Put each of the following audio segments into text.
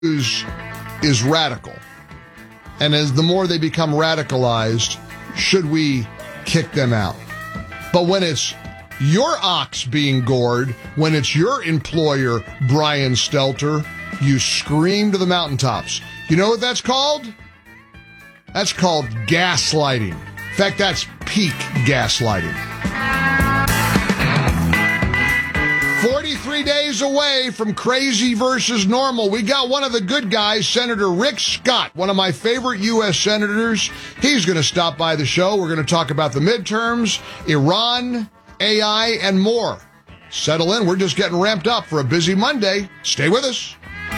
is radical. And as the more they become radicalized, should we kick them out? But when it's your ox being gored, when it's your employer, Brian Stelter, you scream to the mountaintops. You know what that's called? That's called gaslighting. In fact, that's peak gaslighting. 43 days away from crazy versus normal. We got one of the good guys, Senator Rick Scott, one of my favorite U.S. senators. He's going to stop by the show. We're going to talk about the midterms, Iran, AI, and more. Settle in. We're just getting ramped up for a busy Monday. Stay with us.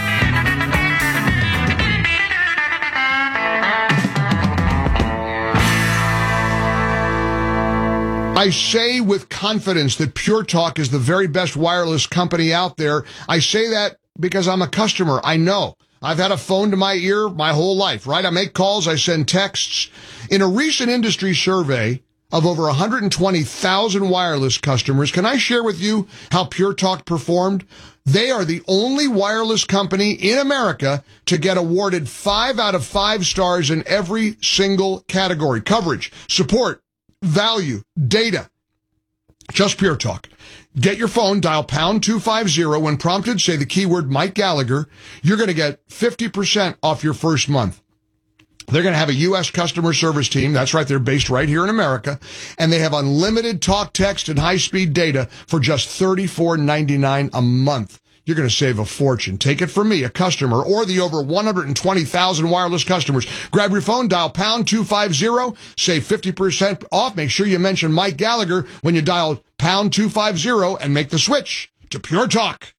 I say with confidence that Pure Talk is the very best wireless company out there. I say that because I'm a customer. I know. I've had a phone to my ear my whole life, right? I make calls. I send texts. In a recent industry survey of over 120,000 wireless customers, can I share with you how Pure Talk performed? They are the only wireless company in America to get awarded 5 out of 5 stars in every single category. Coverage, support, value, data. Just Pure Talk. Get your phone, dial pound 250. When prompted, say the keyword Mike Gallagher. You're going to get 50% off your first month. They're going to have a U.S. customer service team. That's right. They're based right here in America. And they have unlimited talk, text, and high-speed data for just $34.99 a month. You're going to save a fortune. Take it from me, a customer, or the over 120,000 wireless customers. Grab your phone, dial pound 250, save 50% off. Make sure you mention Mike Gallagher when you dial pound 250 and make the switch to Pure Talk.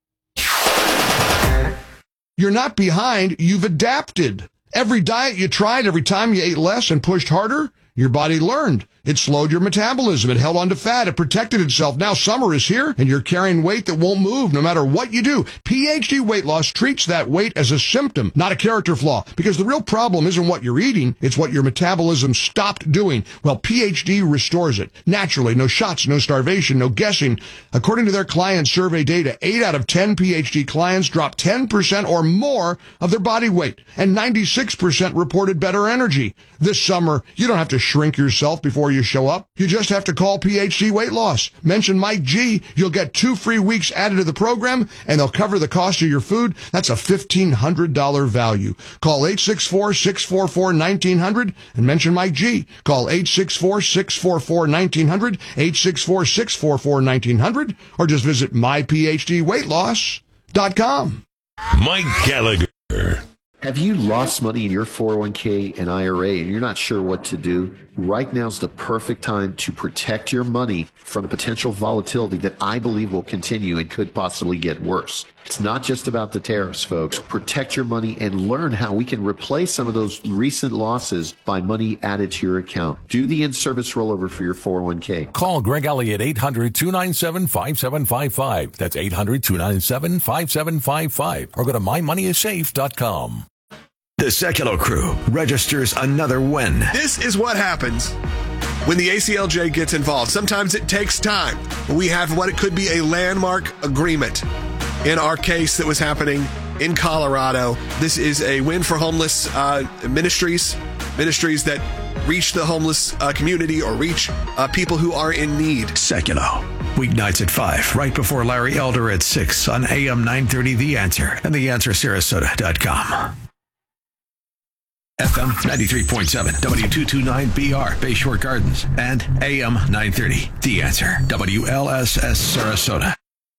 You're not behind. You've adapted. Every diet you tried, every time you ate less and pushed harder, your body learned. It slowed your metabolism. It held on to fat. It protected itself. Now summer is here, and you're carrying weight that won't move no matter what you do. PhD Weight Loss treats that weight as a symptom, not a character flaw, because the real problem isn't what you're eating. It's what your metabolism stopped doing. Well, PhD restores it. Naturally, no shots, no starvation, no guessing. According to their client survey data, 8 out of 10 PhD clients dropped 10% or more of their body weight, and 96% reported better energy. This summer, you don't have to shrink yourself before you show up. You just have to call PhD Weight Loss. Mention Mike G. You'll get 2 free weeks added to the program, and they'll cover the cost of your food. That's a $1,500 value. Call 864-644-1900 and mention Mike G. Call 864-644-1900, 864-644-1900, or just visit myphdweightloss.com. Mike Gallagher. Have you lost money in your 401k and IRA and you're not sure what to do? Right now is the perfect time to protect your money from the potential volatility that I believe will continue and could possibly get worse. It's not just about the tariffs, folks. Protect your money and learn how we can replace some of those recent losses by money added to your account. Do the in-service rollover for your 401k. Call Greg Elliott 800-297-5755. That's 800-297-5755. Or go to mymoneyissafe.com. The Sekulow crew registers another win. This is what happens when the ACLJ gets involved. Sometimes it takes time. We have what it could be a landmark agreement. In our case that was happening in Colorado, this is a win for homeless ministries that reach the homeless community or reach people who are in need. Sekulow. Weeknights at 5, right before Larry Elder at 6 on AM 930 The Answer and TheAnswerSarasota.com. FM 93.7, W229BR, Bayshore Gardens, and AM 930, The Answer, WLSS Sarasota.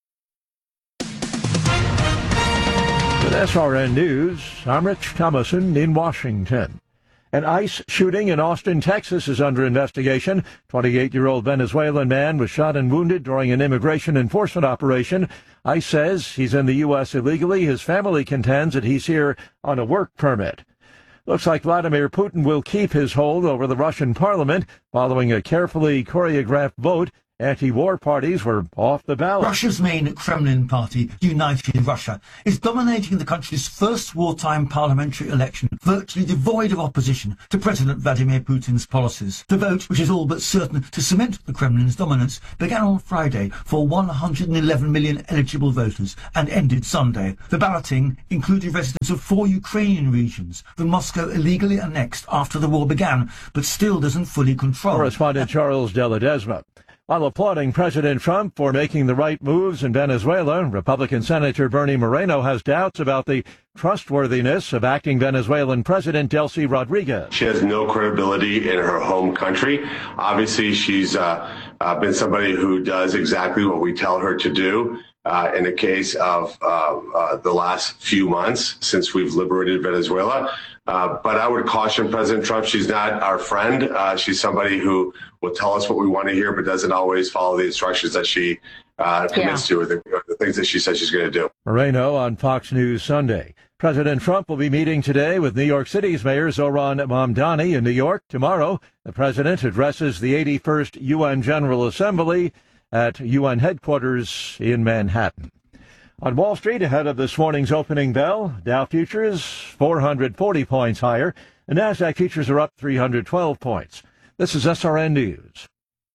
With SRN News, I'm Rich Thomason in Washington. An ICE shooting in Austin, Texas is under investigation. 28-year-old Venezuelan man was shot and wounded during an immigration enforcement operation. ICE says he's in the U.S. illegally. His family contends that he's here on a work permit. Looks like Vladimir Putin will keep his hold over the Russian parliament following a carefully choreographed vote Anti-war parties were off the ballot. Russia's main Kremlin party, United Russia, is dominating the country's first wartime parliamentary election, virtually devoid of opposition to President Vladimir Putin's policies. The vote, which is all but certain to cement the Kremlin's dominance, began on Friday for 111 million eligible voters and ended Sunday. The balloting included residents of 4 Ukrainian regions that Moscow illegally annexed after the war began, but still doesn't fully control. Correspondent Charles De Ledesma. While applauding President Trump for making the right moves in Venezuela, Republican Senator Bernie Moreno has doubts about the trustworthiness of acting Venezuelan President Delcy Rodriguez. She has no credibility in her home country. Obviously, she's been somebody who does exactly what we tell her to do. In the case of the last few months since we've liberated Venezuela. But I would caution President Trump, she's not our friend. She's somebody who will tell us what we want to hear, but doesn't always follow the instructions that she commits to, or the things that she says she's going to do. Moreno on Fox News Sunday. President Trump will be meeting today with New York City's Mayor Zohran Mamdani in New York. Tomorrow, the president addresses the 81st UN General Assembly at UN headquarters in Manhattan. On Wall Street, ahead of this morning's opening bell, Dow futures 440 points higher, and NASDAQ futures are up 312 points. This is SRN News.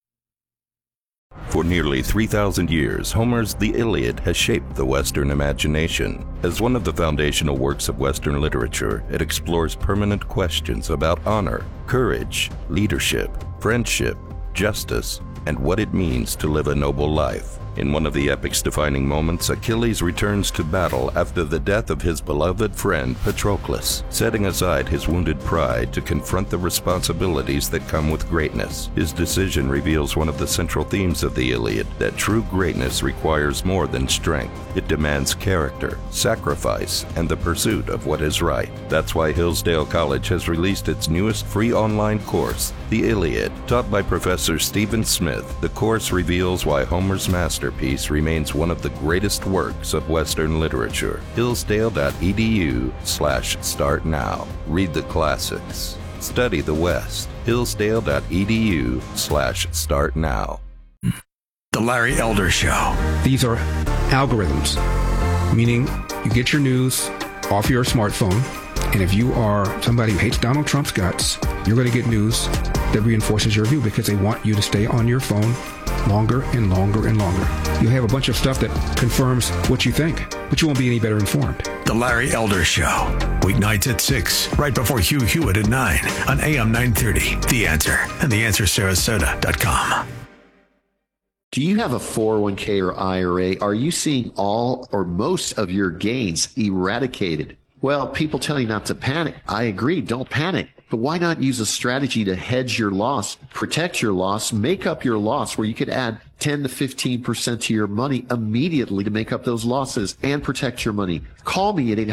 For nearly 3,000 years, Homer's The Iliad has shaped the Western imagination. As one of the foundational works of Western literature, it explores permanent questions about honor, courage, leadership, friendship, justice, and what it means to live a noble life. In one of the epic's defining moments, Achilles returns to battle after the death of his beloved friend Patroclus, setting aside his wounded pride to confront the responsibilities that come with greatness. His decision reveals one of the central themes of the Iliad, that true greatness requires more than strength. It demands character, sacrifice, and the pursuit of what is right. That's why Hillsdale College has released its newest free online course, The Iliad. Taught by Professor Stephen Smith, the course reveals why Homer's masterpiece remains one of the greatest works of Western literature. Hillsdale.edu/start now. Read the classics. Study the West. Hillsdale.edu/start now. The Larry Elder Show. These are algorithms, meaning you get your news off your smartphone, and if you are somebody who hates Donald Trump's guts, you're going to get news that reinforces your view because they want you to stay on your phone longer and longer and longer. You have a bunch of stuff that confirms what you think, but you won't be any better informed. The Larry Elder Show. Weeknights at 6, right before Hugh Hewitt at 9 on AM 930. The Answer and theanswersarasota.com. Do you have a 401k or IRA? Are you seeing all or most of your gains eradicated? Well, people tell you not to panic. I agree, don't panic. But why not use a strategy to hedge your loss, protect your loss, make up your loss, where you could add 10 to 15% to your money immediately to make up those losses and protect your money? Call me at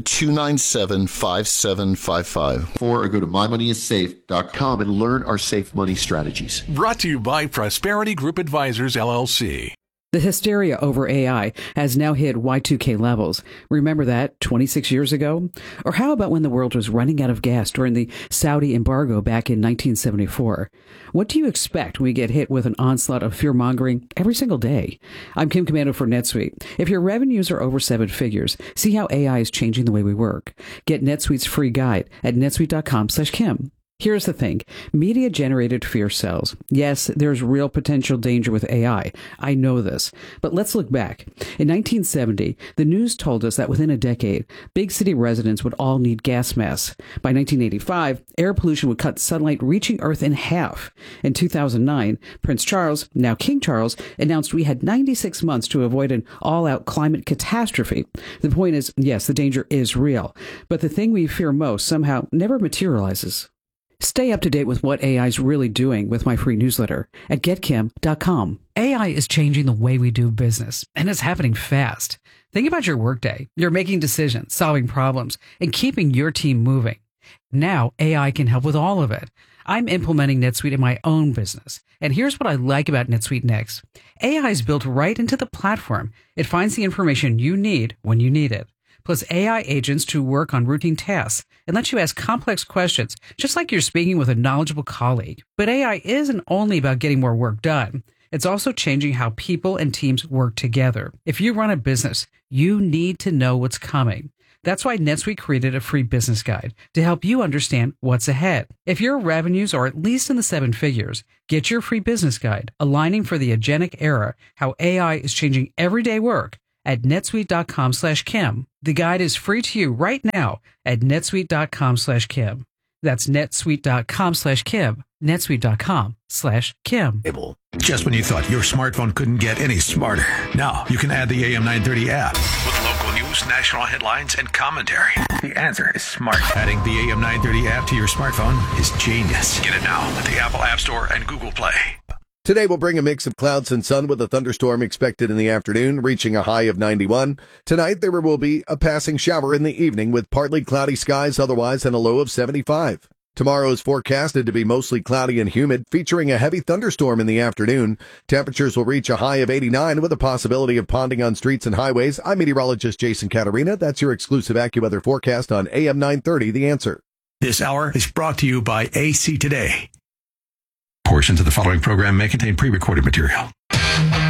800-297-5755 or go to mymoneyissafe.com and learn our safe money strategies. Brought to you by Prosperity Group Advisors, LLC. The hysteria over AI has now hit Y2K levels. Remember that 26 years ago? Or how about when the world was running out of gas during the Saudi embargo back in 1974? What do you expect when we get hit with an onslaught of fear-mongering every single day? I'm Kim Komando for NetSuite. If your revenues are over 7 figures, see how AI is changing the way we work. Get NetSuite's free guide at netsuite.com/Kim. Here's the thing. Media-generated fear sells. Yes, there's real potential danger with AI. I know this. But let's look back. In 1970, the news told us that within a decade, big city residents would all need gas masks. By 1985, air pollution would cut sunlight reaching Earth in half. In 2009, Prince Charles, now King Charles, announced we had 96 months to avoid an all-out climate catastrophe. The point is, yes, the danger is real. But the thing we fear most somehow never materializes. Stay up to date with what AI is really doing with my free newsletter at getkim.com. AI is changing the way we do business, and it's happening fast. Think about your workday. You're making decisions, solving problems, and keeping your team moving. Now, AI can help with all of it. I'm implementing NetSuite in my own business, and here's what I like about NetSuite Next. AI is built right into the platform. It finds the information you need when you need it. Plus AI agents to work on routine tasks and let you ask complex questions, just like you're speaking with a knowledgeable colleague. But AI isn't only about getting more work done. It's also changing how people and teams work together. If you run a business, you need to know what's coming. That's why NetSuite created a free business guide to help you understand what's ahead. If your revenues are at least in the 7 figures, get your free business guide, Aligning for the Agentic Era, How AI is Changing Everyday Work, at netsuite.com/Kim. The guide is free to you right now at netsuite.com/Kim. That's netsuite.com/Kim. netsuite.com/Kim. Just when you thought your smartphone couldn't get any smarter, now you can add the AM 930 app with local news, national headlines, and commentary. The answer is smart. Adding the AM 930 app to your smartphone is genius. Get it now at the Apple App Store and Google Play. Today will bring a mix of clouds and sun with a thunderstorm expected in the afternoon, reaching a high of 91. Tonight, there will be a passing shower in the evening with partly cloudy skies otherwise and a low of 75. Tomorrow is forecasted to be mostly cloudy and humid, featuring a heavy thunderstorm in the afternoon. Temperatures will reach a high of 89 with a possibility of ponding on streets and highways. I'm meteorologist Jason Caterina. That's your exclusive AccuWeather forecast on AM 930, The Answer. This hour is brought to you by AC Today. Portions of the following program may contain pre-recorded material.